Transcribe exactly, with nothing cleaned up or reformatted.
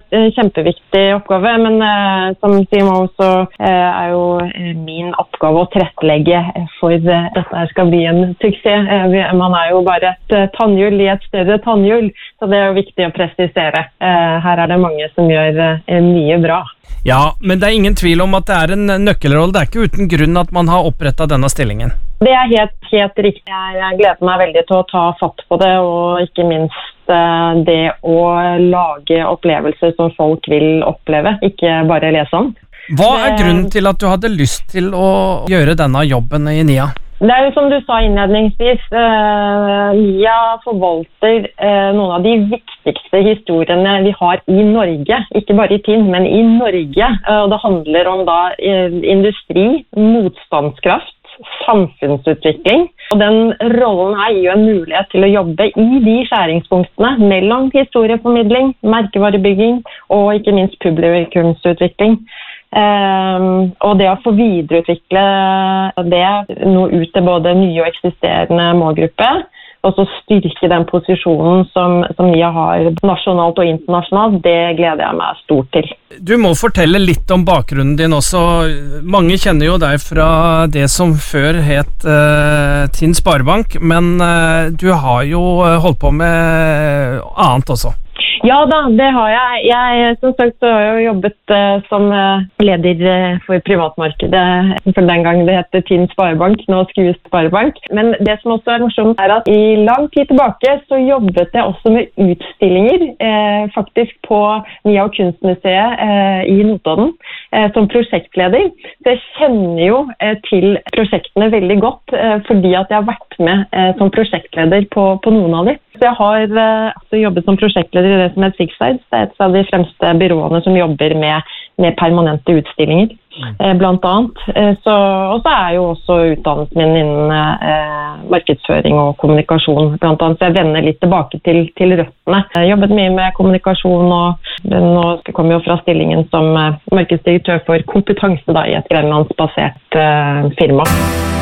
en kjempeviktig oppgave, men uh, som C M O så uh, er jo min oppgave å tilrettelegge for uh, dette her skal bli en suksess. Uh, vi, man er jo bare et uh, tannhjul i et større tannhjul, så det er jo viktig å presisere. Uh, her er det mange som gjør uh, mye bra. Ja, men det er ingen tvil om at det er en nøkkelrolle. Det er ikke uten grunn at man har opprettet denne stillingen. Det er helt, helt riktig. Jeg, jeg gleder meg veldig til å ta fatt på det, og ikke minst uh, det å lage opplevelser som folk vil oppleve, ikke bare lese om. Hva er grunnen til at du hadde lyst til å gjøre denne jobben i N I A? Det er jo som du sa innledningsvis, uh, N I A forvalter uh, noen av de viktigste historiene vi har i Norge, ikke bare i Tinn, men i Norge. Uh, og det handler om da uh, industri, motstandskraft, samfunnsutvikling. Og den rollen her gir jo en mulighet til å jobbe i de skjæringspunktene mellom historieformidling, merkevarebygging og ikke minst publikumsutvikling. Um, og det å få videreutvikle det nå ut til både nye og eksisterende målgruppe, og så styrke den posisjonen som, som N I A har nasjonalt og internasjonalt, det gleder jeg meg stort til. Du må fortelle litt om bakgrunnen din også. Mange kjenner jo deg fra det som før het uh, Tinn Sparebank, men uh, du har jo holdt på med annet også. Ja da, det har jeg. Jeg som sagt så har jeg jobbet uh, som uh, leder uh, for privatmarkedet, for den gang det hette Tinn Sparebank, nå Skue Sparebank. Men det som også er morsomt er at i lang tid tilbake så jobbet jeg også med utstillinger, uh, faktisk på N I A og Kunstmuseet uh, i Notodden, uh, som prosjektleder. Så jeg kjenner jo uh, til prosjektene veldig godt, uh, fordi at jeg har vært med uh, som prosjektleder på, på noen av dem. Så jeg har uh, jobbet som prosjektleder i det som heter Sixsides. Det er et av de fremste byråene som jobber med, med permanente utstillinger, mm. eh, blant annet. Eh, så, og så er jo også utdannelsen min innen eh, markedsføring og kommunikasjon, blant annet. Så jeg vender litt tilbake til, til røttene. Jeg har jobbet mye med kommunikasjon, og nå kommer jeg jo fra stillingen som eh, markedsdirektør for kompetanse da, i et grenlandsbasert eh, firma.